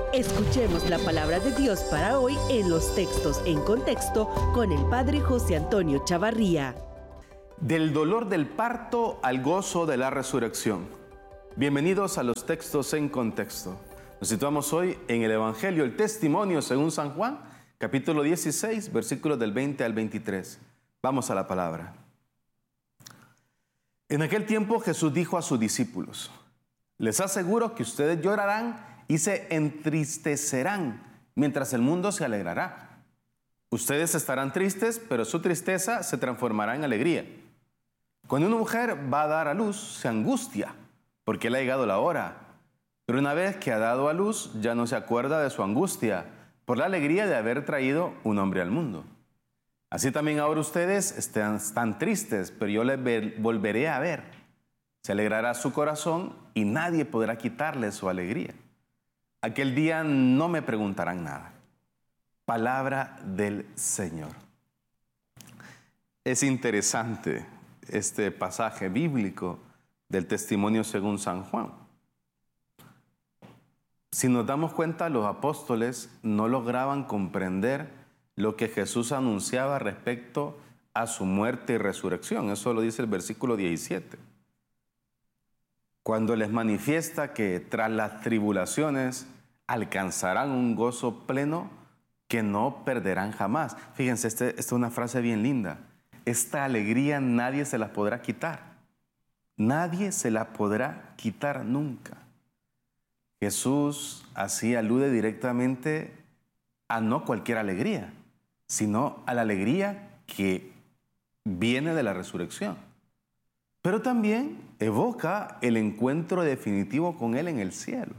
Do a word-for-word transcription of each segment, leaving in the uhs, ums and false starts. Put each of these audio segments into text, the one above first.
Escuchemos la palabra de Dios para hoy en los textos en contexto con el Padre José Antonio Chavarría. Del dolor del parto al gozo de la resurrección. Bienvenidos a los textos en contexto. Nos situamos hoy en el Evangelio, el testimonio según San Juan, capítulo dieciséis, versículos del veinte al veintitrés. Vamos a la palabra. En aquel tiempo Jesús dijo a sus discípulos: les aseguro que ustedes llorarán y se entristecerán, mientras el mundo se alegrará. Ustedes estarán tristes, pero su tristeza se transformará en alegría. Cuando una mujer va a dar a luz, se angustia, porque le ha llegado la hora. Pero una vez que ha dado a luz, ya no se acuerda de su angustia, por la alegría de haber traído un hombre al mundo. Así también ahora ustedes están, están tristes, pero yo les volveré a ver. Se alegrará su corazón y nadie podrá quitarle su alegría. Aquel día no me preguntarán nada. Palabra del Señor. Es interesante este pasaje bíblico del testimonio según San Juan. Si nos damos cuenta, los apóstoles no lograban comprender lo que Jesús anunciaba respecto a su muerte y resurrección. Eso lo dice el versículo diecisiete. Cuando les manifiesta que tras las tribulaciones alcanzarán un gozo pleno que no perderán jamás. Fíjense, este, esta es una frase bien linda. Esta alegría nadie se la podrá quitar. Nadie se la podrá quitar nunca. Jesús así alude directamente a no cualquier alegría, sino a la alegría que viene de la resurrección. Pero también evoca el encuentro definitivo con Él en el cielo.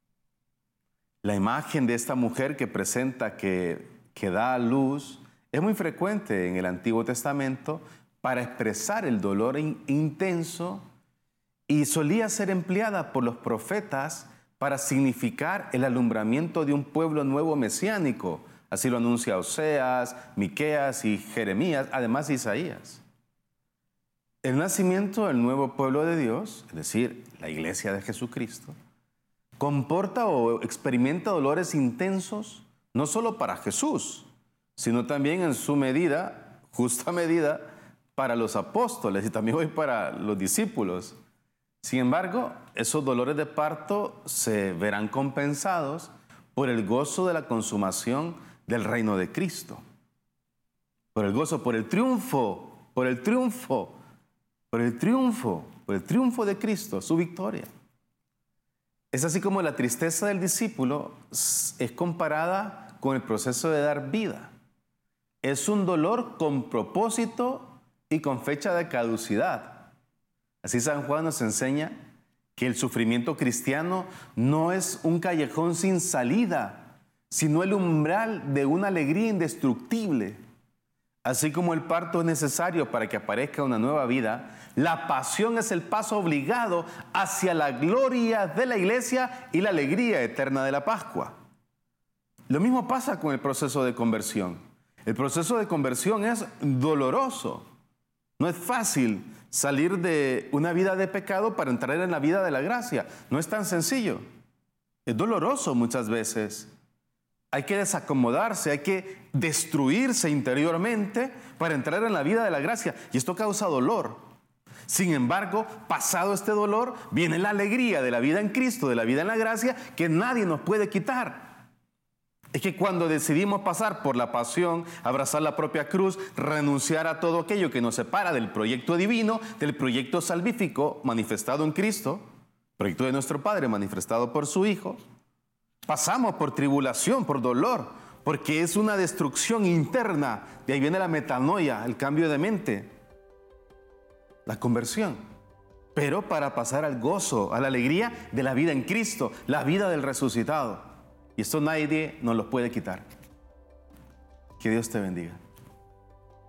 La imagen de esta mujer que presenta que, que da a luz es muy frecuente en el Antiguo Testamento para expresar el dolor in, intenso y solía ser empleada por los profetas para significar el alumbramiento de un pueblo nuevo mesiánico. Así lo anuncia Oseas, Miqueas y Jeremías, además Isaías. El nacimiento del nuevo pueblo de Dios, es decir, la iglesia de Jesucristo, comporta o experimenta dolores intensos, no solo para Jesús, sino también en su medida, justa medida, para los apóstoles y también hoy para los discípulos. Sin embargo, esos dolores de parto se verán compensados por el gozo de la consumación del reino de Cristo. Por el gozo, por el triunfo, por el triunfo, por el triunfo, por el triunfo de Cristo, su victoria. Es así como la tristeza del discípulo es comparada con el proceso de dar vida. Es un dolor con propósito y con fecha de caducidad. Así San Juan nos enseña que el sufrimiento cristiano no es un callejón sin salida, sino el umbral de una alegría indestructible. Así como el parto es necesario para que aparezca una nueva vida, la pasión es el paso obligado hacia la gloria de la iglesia y la alegría eterna de la Pascua. Lo mismo pasa con el proceso de conversión. El proceso de conversión es doloroso. No es fácil salir de una vida de pecado para entrar en la vida de la gracia. No es tan sencillo. Es doloroso muchas veces. Hay que desacomodarse, hay que destruirse interiormente para entrar en la vida de la gracia. Y esto causa dolor. Sin embargo, pasado este dolor, viene la alegría de la vida en Cristo, de la vida en la gracia, que nadie nos puede quitar. Es que cuando decidimos pasar por la pasión, abrazar la propia cruz, renunciar a todo aquello que nos separa del proyecto divino, del proyecto salvífico manifestado en Cristo, proyecto de nuestro Padre manifestado por su Hijo, pasamos por tribulación, por dolor, porque es una destrucción interna. De ahí viene la metanoia, el cambio de mente, la conversión. Pero para pasar al gozo, a la alegría de la vida en Cristo, la vida del resucitado. Y esto nadie nos lo puede quitar. Que Dios te bendiga.